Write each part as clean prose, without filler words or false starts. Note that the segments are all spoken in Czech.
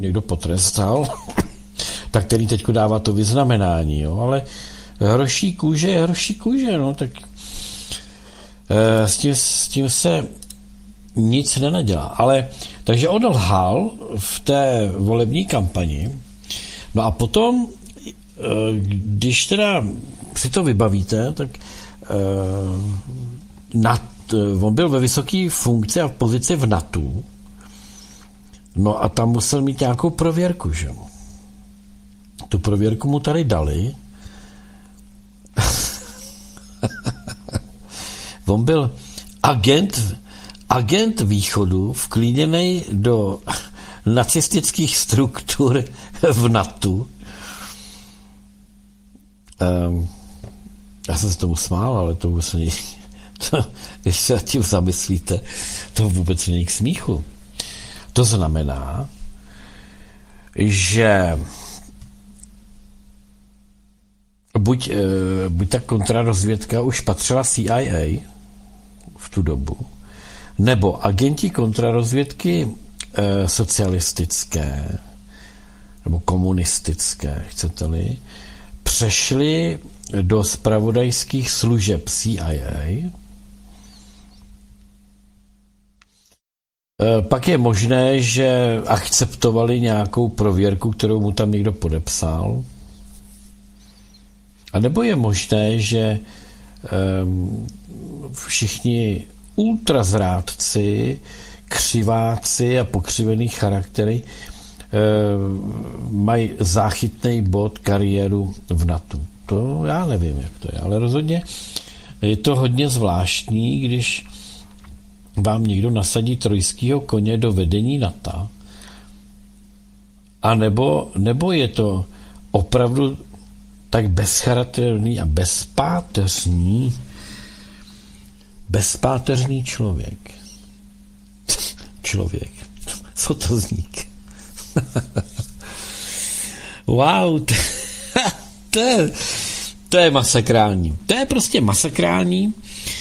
někdo potrestal, tak který teďko dává to vyznamenání, jo, ale hroší kůže je hroší kůže, no, tak s tím se nic nenadělá. Ale, takže on lhal v té volební kampani, no a potom, když teda si to vybavíte, tak on byl ve vysoké funkci a v pozici v NATO, no a tam musel mít nějakou prověrku, že? Tu prověrku mu tady dali. On byl agent východu vklíněný do nacistických struktur v NATO. Já jsem se tomu smál, ale to vůbec není, když se tím zamyslíte, to vůbec není k smíchu. To znamená, že buď ta kontrarozvědka už patřila CIA v tu dobu, nebo agenti kontrarozvědky socialistické nebo komunistické, chcete-li, přešli do zpravodajských služeb CIA. Pak je možné, že akceptovali nějakou prověrku, kterou mu tam někdo podepsal. A nebo je možné, že všichni ultrazrádci, křiváci a pokřivený charaktery mají záchytný bod kariéru v NATO. To já nevím, jak to je, ale rozhodně je to hodně zvláštní, když vám někdo nasadí trojskýho koně do vedení NATO, a nebo je to opravdu tak bezcharakterný a bezpáteřný člověk. Co to zník? Wow, to je masakrální. To je prostě masakrální.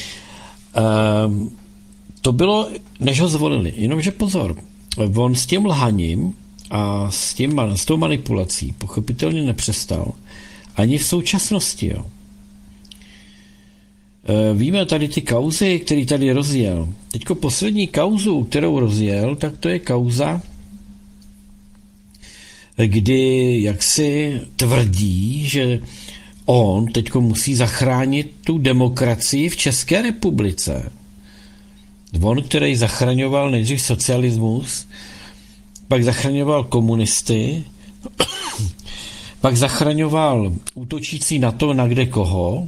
To bylo, než ho zvolili. Jenomže pozor, on s tím lhaním a s tou manipulací pochopitelně nepřestal ani v současnosti. Jo. Víme tady ty kauzy, který tady rozjel. Teďko poslední kauzu, kterou rozjel, tak to je kauza, kdy jaksi tvrdí, že on teďko musí zachránit tu demokracii v České republice. On, který zachraňoval nejdřív socialismus, pak zachraňoval komunisty, pak zachraňoval útočící na to, na kde koho,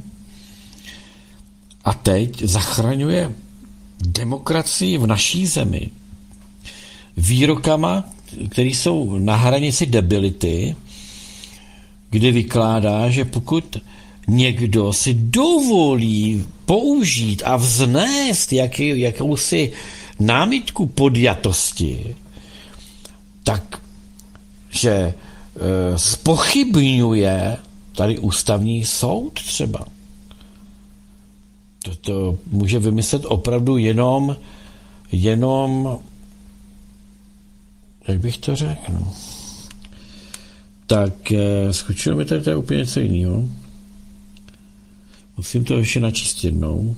a teď zachraňuje demokracii v naší zemi výrokama, které jsou na hranici debility, kdy vykládá, že pokud někdo si dovolí použít a vznést jakousi námitku podjatosti, tak že zpochybňuje tady ústavní soud třeba. To může vymyslet opravdu jenom, jak bych to řekl, no. Tak skočilo mi tady úplně něco jiného. Musím to ještě načíst jednou.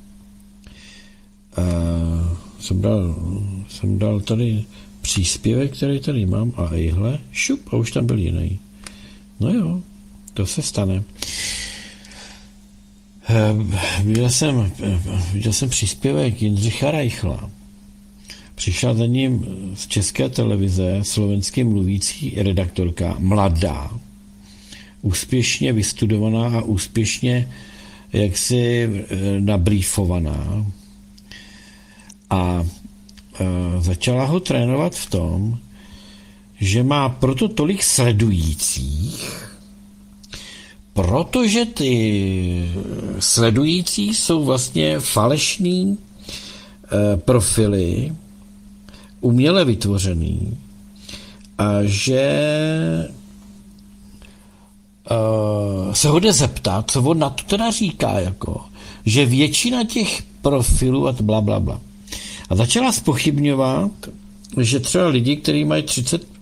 Jsem dal tady příspěvek, který tady mám, a ejhle, šup, a už tam byl jiný. No jo, to se stane. Viděl jsem příspěvek Jindřicha Reichla. Přišla za ním z České televize slovensky mluvící redaktorka, mladá, úspěšně vystudovaná a úspěšně jaksi nabrýfovaná. A začala ho trénovat v tom, že má proto tolik sledujících, protože ty sledující jsou vlastně falešný profily, uměle vytvořený, a že se ho jde zeptat, co on na to teda říká, jako, že většina těch profilů a blablabla. A začala zpochybňovat, že třeba lidi, kteří mají 30